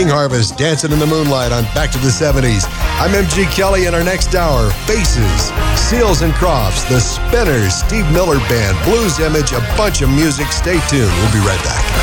Harvest, Dancing in the Moonlight on Back to the 70s. I'm MG Kelly. In our next hour, Faces, Seals and Crofts, The Spinners, Steve Miller Band, Blues Image, a bunch of music. Stay tuned. We'll be right back.